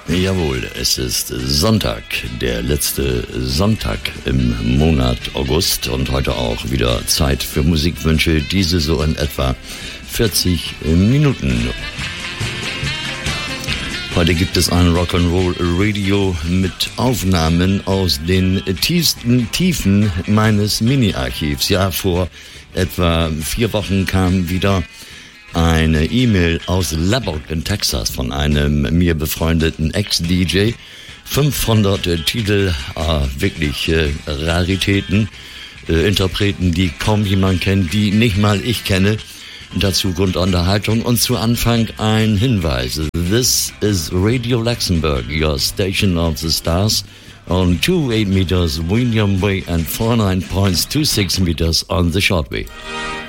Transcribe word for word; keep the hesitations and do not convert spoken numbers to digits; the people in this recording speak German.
Jawohl, es ist Sonntag, der letzte Sonntag im Monat August und heute auch wieder Zeit für Musikwünsche, diese so in etwa vierzig Minuten. Heute gibt es ein Rock'n'Roll Radio mit Aufnahmen aus den tiefsten Tiefen meines Mini-Archivs. Ja, vor etwa vier Wochen kam wieder eine E-Mail aus Lubbock in Texas von einem mir befreundeten Ex-D J. fünfhundert äh, Titel, äh, wirklich äh, Raritäten, äh, Interpreten, die kaum jemand kennt, die nicht mal ich kenne. Dazu Grundunterhaltung und zu Anfang ein Hinweis. This is Radio Luxembourg, your station of the stars, on two eight meters William Way and four nine point two six meters on the shortwave.